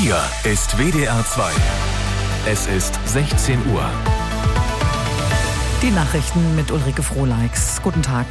Hier ist WDR 2. Es ist 16 Uhr. Die Nachrichten mit Ulrike Frohleix. Guten Tag.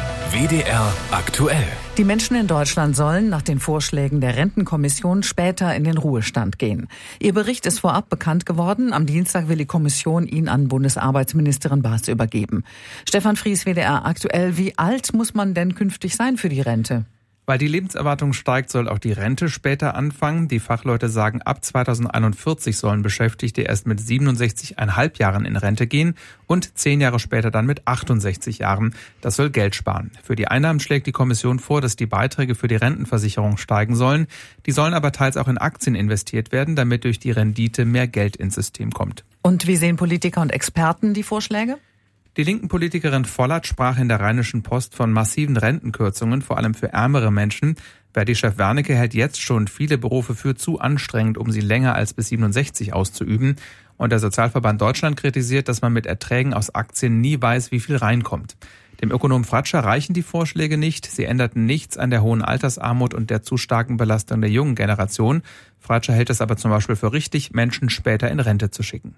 WDR aktuell. Die Menschen in Deutschland sollen nach den Vorschlägen der Rentenkommission später in den Ruhestand gehen. Ihr Bericht ist vorab bekannt geworden. Am Dienstag will die Kommission ihn an Bundesarbeitsministerin Baas übergeben. Stefan Fries, WDR aktuell. Wie alt muss man denn künftig sein für die Rente? Weil die Lebenserwartung steigt, soll auch die Rente später anfangen. Die Fachleute sagen, ab 2041 sollen Beschäftigte erst mit 67,5 Jahren in Rente gehen und 10 Jahre später dann mit 68 Jahren. Das soll Geld sparen. Für die Einnahmen schlägt die Kommission vor, dass die Beiträge für die Rentenversicherung steigen sollen. Die sollen aber teils auch in Aktien investiert werden, damit durch die Rendite mehr Geld ins System kommt. Und wie sehen Politiker und Experten die Vorschläge? Die linken Politikerin Vollert sprach in der Rheinischen Post von massiven Rentenkürzungen, vor allem für ärmere Menschen. Verdi-Chef Wernicke hält jetzt schon viele Berufe für zu anstrengend, um sie länger als bis 67 auszuüben. Und der Sozialverband Deutschland kritisiert, dass man mit Erträgen aus Aktien nie weiß, wie viel reinkommt. Dem Ökonom Fratscher reichen die Vorschläge nicht. Sie änderten nichts an der hohen Altersarmut und der zu starken Belastung der jungen Generation. Fratscher hält es aber zum Beispiel für richtig, Menschen später in Rente zu schicken.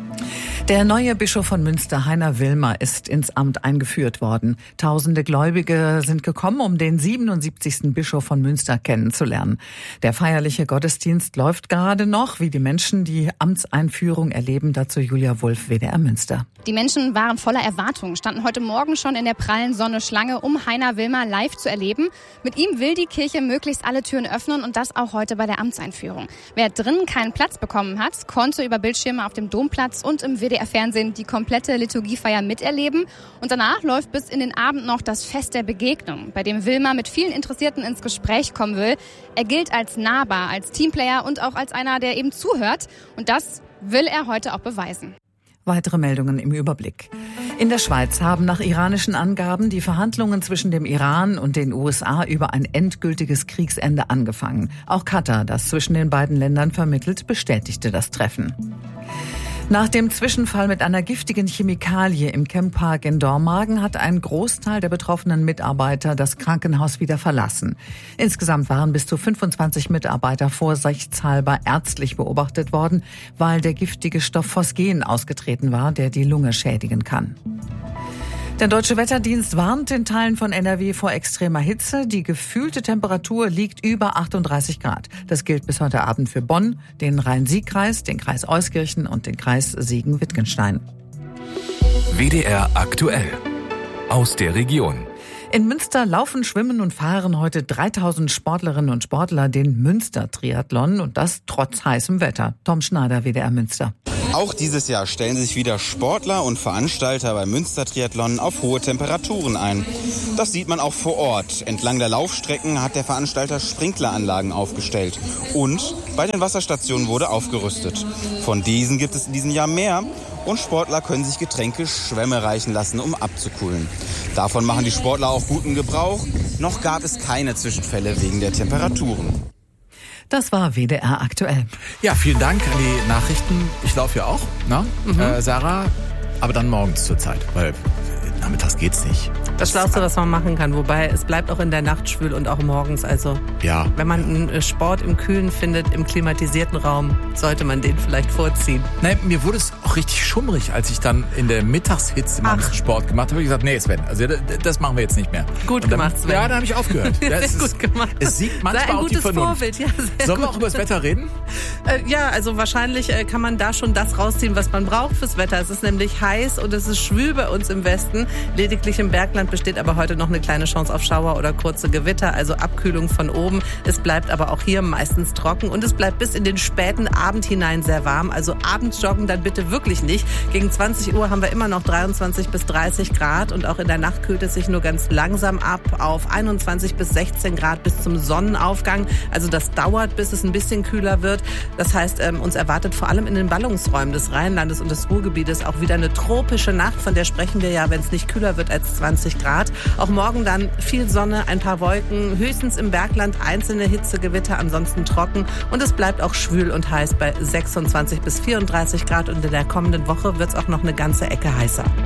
Der neue Bischof von Münster, Heiner Wilmer, ist ins Amt eingeführt worden. Tausende Gläubige sind gekommen, um den 77. Bischof von Münster kennenzulernen. Der feierliche Gottesdienst läuft gerade noch, wie die Menschen die Amtseinführung erleben. Dazu Julia Wulff, WDR Münster. Die Menschen waren voller Erwartung, standen heute Morgen schon in der prallen Sonne Schlange, um Heiner Wilmer live zu erleben. Mit ihm will die Kirche möglichst alle Türen öffnen und das auch heute bei der Amtseinführung. Wer drinnen keinen Platz bekommen hat, konnte über Bildschirme auf dem Domplatz und im WDR-Fernsehen die komplette Liturgiefeier miterleben. Und danach läuft bis in den Abend noch das Fest der Begegnung, bei dem Wilmer mit vielen Interessierten ins Gespräch kommen will. Er gilt als nahbar, als Teamplayer und auch als einer, der eben zuhört. Und das will er heute auch beweisen. Weitere Meldungen im Überblick. In der Schweiz haben nach iranischen Angaben die Verhandlungen zwischen dem Iran und den USA über ein endgültiges Kriegsende angefangen. Auch Katar, das zwischen den beiden Ländern vermittelt, bestätigte das Treffen. Nach dem Zwischenfall mit einer giftigen Chemikalie im Camppark in Dormagen hat ein Großteil der betroffenen Mitarbeiter das Krankenhaus wieder verlassen. Insgesamt waren bis zu 25 Mitarbeiter vorsichtshalber ärztlich beobachtet worden, weil der giftige Stoff Phosgen ausgetreten war, der die Lunge schädigen kann. Der Deutsche Wetterdienst warnt in Teilen von NRW vor extremer Hitze. Die gefühlte Temperatur liegt über 38 Grad. Das gilt bis heute Abend für Bonn, den Rhein-Sieg-Kreis, den Kreis Euskirchen und den Kreis Siegen-Wittgenstein. WDR aktuell. Aus der Region. In Münster laufen, schwimmen und fahren heute 3000 Sportlerinnen und Sportler den Münster-Triathlon und das trotz heißem Wetter. Tom Schneider, WDR Münster. Auch dieses Jahr stellen sich wieder Sportler und Veranstalter beim Münster-Triathlon auf hohe Temperaturen ein. Das sieht man auch vor Ort. Entlang der Laufstrecken hat der Veranstalter Sprinkleranlagen aufgestellt. Und bei den Wasserstationen wurde aufgerüstet. Von diesen gibt es in diesem Jahr mehr. Und Sportler können sich Getränke, Schwämme reichen lassen, um abzukühlen. Davon machen die Sportler auch guten Gebrauch. Noch gab es keine Zwischenfälle wegen der Temperaturen. Das war WDR aktuell. Ja, vielen Dank an die Nachrichten. Ich laufe ja auch, ne? Sarah, aber dann morgens zur Zeit, weil nachmittags geht's nicht. Das Schlauste, was man machen kann. Wobei, es bleibt auch in der Nacht schwül und auch morgens. Also, ja. Wenn man einen Sport im Kühlen findet, im klimatisierten Raum, sollte man den vielleicht vorziehen. Nein, mir wurde es auch richtig schummrig, als ich dann in der Mittagshitze mal Sport gemacht habe. Ich gesagt, nee, Sven, also das machen wir jetzt nicht mehr. Gut gemacht, Sven. Ja, dann habe ich aufgehört. Gut gemacht. Es siegt manchmal auch die Vernunft. Vorbild. Ja, Sollen wir auch über das Wetter reden? Ja, also wahrscheinlich kann man da schon das rausziehen, was man braucht fürs Wetter. Es ist nämlich heiß und es ist schwül bei uns im Westen. Lediglich im Bergland besteht aber heute noch eine kleine Chance auf Schauer oder kurze Gewitter, also Abkühlung von oben. Es bleibt aber auch hier meistens trocken und es bleibt bis in den späten Abend hinein sehr warm. Also abends joggen dann bitte wirklich nicht. Gegen 20 Uhr haben wir immer noch 23 bis 30 Grad und auch in der Nacht kühlt es sich nur ganz langsam ab auf 21 bis 16 Grad bis zum Sonnenaufgang. Also das dauert, bis es ein bisschen kühler wird. Das heißt, uns erwartet vor allem in den Ballungsräumen des Rheinlandes und des Ruhrgebietes auch wieder eine tropische Nacht. Von der sprechen wir ja, wenn es nicht kühler wird als 20 Grad. Auch morgen dann viel Sonne, ein paar Wolken, höchstens im Bergland einzelne Hitzegewitter, ansonsten trocken. Und es bleibt auch schwül und heiß bei 26 bis 34 Grad. Und in der kommenden Woche wird es auch noch eine ganze Ecke heißer.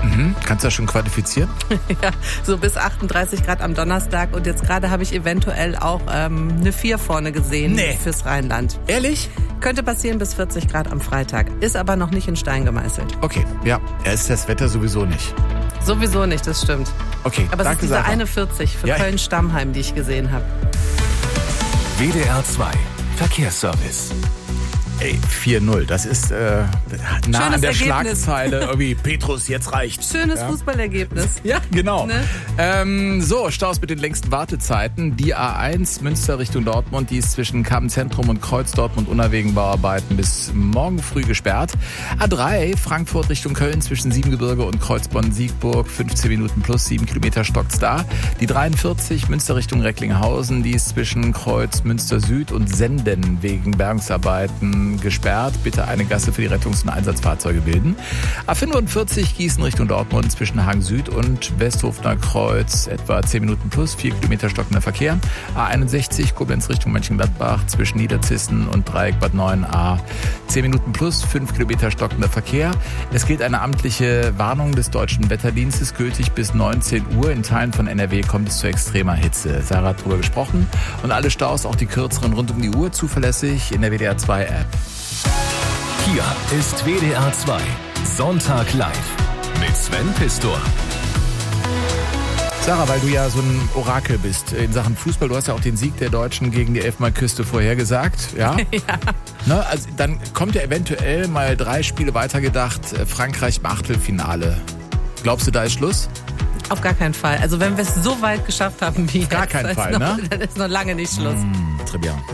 Kannst du das schon quantifizieren? Ja, so bis 38 Grad am Donnerstag. Und jetzt gerade habe ich eventuell auch eine 4 vorne gesehen fürs Rheinland. Ehrlich? Könnte passieren bis 40 Grad am Freitag. Ist aber noch nicht in Stein gemeißelt. Okay, ja. Ist das Wetter sowieso nicht. Sowieso nicht, das stimmt. Okay, aber es danke, ist diese Sarah. eine 40 für Köln-Stammheim, die ich gesehen habe. WDR 2 Verkehrsservice. Ey, 4-0, das ist nah Schönes an der Ergebnis. Schlagzeile. Irgendwie, Petrus, jetzt reicht's. Schönes Fußballergebnis. Ja, genau. Ne? So, Staus mit den längsten Wartezeiten. Die A1 Münster Richtung Dortmund, die ist zwischen Kammenzentrum und Kreuz Dortmund unwegen Bauarbeiten bis morgen früh gesperrt. A3 Frankfurt Richtung Köln zwischen Siebengebirge und Kreuz Bonn-Siegburg, 15 Minuten plus 7 Kilometer stockt's da. Die 43 Münster Richtung Recklinghausen, die ist zwischen Kreuz Münster Süd und Senden wegen Bergungsarbeiten gesperrt. Bitte eine Gasse für die Rettungs- und Einsatzfahrzeuge bilden. A45 Gießen Richtung Dortmund zwischen Hagen Süd und Westhofener Kreuz etwa 10 Minuten plus 4 Kilometer stockender Verkehr. A61 Koblenz Richtung Mönchengladbach zwischen Niederzissen und Dreieck Bad 9a 10 Minuten plus 5 Kilometer stockender Verkehr. Es gilt eine amtliche Warnung des Deutschen Wetterdienstes, gültig bis 19 Uhr. In Teilen von NRW kommt es zu extremer Hitze. Sarah hat drüber gesprochen. Und alle Staus, auch die kürzeren rund um die Uhr, zuverlässig in der WDR 2 App. Hier ist WDR 2 Sonntag live mit Sven Pistor. Sarah, weil du ja so ein Orakel bist in Sachen Fußball, du hast ja auch den Sieg der Deutschen gegen die Elfenbeinküste vorhergesagt, ja? Ja. Ne, also dann kommt ja eventuell mal 3 Spiele weitergedacht, Frankreich im Achtelfinale. Glaubst du, da ist Schluss? Auf gar keinen Fall. Also wenn wir es so weit geschafft haben wie Auf gar jetzt, keinen Fall, dann ist noch lange nicht Schluss. Très bien.